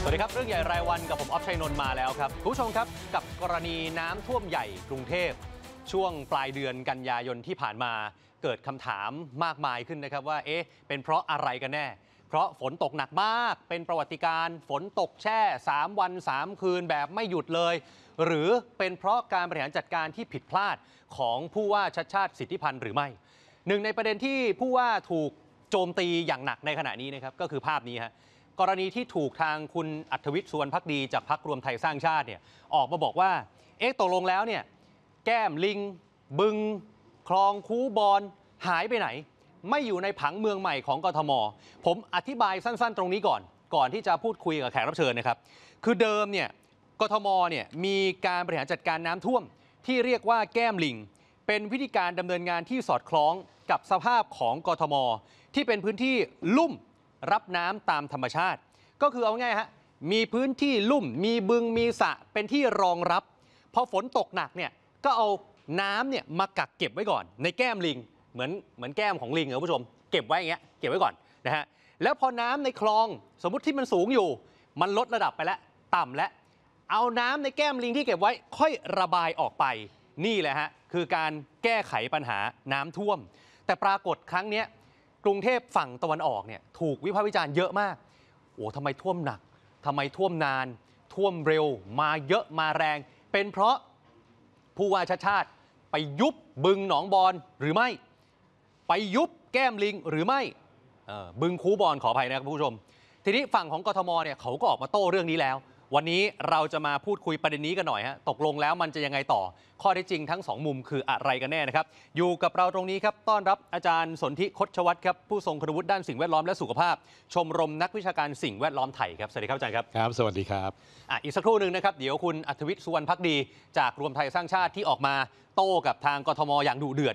สวัสดีครับเรื่องใหญ่รายวันกับผมออฟชัยนนท์มาแล้วครับคุณผู้ชมครับกับกรณีน้ำท่วมใหญ่กรุงเทพช่วงปลายเดือนกันยายนที่ผ่านมาเกิดคำถามมากมายขึ้นนะครับว่าเป็นเพราะอะไรกันแน่เพราะฝนตกหนักมากเป็นประวัติการณ์ฝนตกแช่3 วัน 3 คืนแบบไม่หยุดเลยหรือเป็นเพราะการบริหารจัดการที่ผิดพลาดของผู้ว่าชัชชาติสิทธิพันธ์หรือไม่หนึ่งในประเด็นที่ผู้ว่าถูกโจมตีอย่างหนักในขณะนี้นะครับก็คือภาพนี้ฮะกรณีที่ถูกทางคุณอัธวิทย์สุวรรณภักดีจากพรรครวมไทยสร้างชาติเนี่ยออกมาบอกว่าตกลงแล้วเนี่ยแก้มลิงบึงคลองคูบอนหายไปไหนไม่อยู่ในผังเมืองใหม่ของกทมผมอธิบายสั้นๆตรงนี้ก่อนที่จะพูดคุยกับแขกรับเชิญนะครับคือเดิมเนี่ยกทมเนี่ยมีการบริหารจัดการน้ำท่วมที่เรียกว่าแก้มลิงเป็นวิธีการดำเนินงานที่สอดคล้องกับสภาพของกทมที่เป็นพื้นที่ลุ่มรับน้ำตามธรรมชาติก็คือเอาง่ายฮะมีพื้นที่ลุ่มมีบึงมีสระเป็นที่รองรับพอฝนตกหนักเนี่ยก็เอาน้ำเนี่ยมากักเก็บไว้ก่อนในแก้มลิงเหมือนแก้มของลิงคุณผู้ชมเก็บไว้อย่างเงี้ยเก็บไว้ก่อนนะฮะแล้วพอน้ำในคลองสมมุติที่มันสูงอยู่มันลดระดับไปแล้วต่ำแล้วเอาน้ำในแก้มลิงที่เก็บไว้ค่อยระบายออกไปนี่แหละฮะคือการแก้ไขปัญหาน้ำท่วมแต่ปรากฏครั้งนี้กรุงเทพฝั่งตะวันออกเนี่ยถูกวิพากษ์วิจารณ์เยอะมากโอ้ทำไมท่วมหนักทำไมท่วมนานท่วมเร็วมาเยอะมาแรงเป็นเพราะผู้ว่าชัชชาติไปยุบบึงหนองบอนหรือไม่ไปยุบแก้มลิงหรือไม่บึงคูบอนขออภัยนะครับคุณผู้ชมทีนี้ฝั่งของกทมเนี่ยเขาก็ออกมาโต้เรื่องนี้แล้ววันนี้เราจะมาพูดคุยประเด็นนี้กันหน่อยฮะตกลงแล้วมันจะยังไงต่อข้อเท็จจริงทั้ง2มุมคืออะไรกันแน่นะครับอยู่กับเราตรงนี้ครับต้อนรับอาจารย์สนธิคชวัฒน์ครับผู้ทรงคุณวุฒิด้านสิ่งแวดล้อมและสุขภาพชมรมนักวิชาการสิ่งแวดล้อมไทยครับสวัสดีครับอาจารย์ครับครับสวัสดีครับอีกสักครู่หนึ่งนะครับเดี๋ยวคุณอัธวิทย์สุวรรณภักดีจากรวมไทยสร้างชาติที่ออกมาโต้กับทางกทมอย่างดุเดือด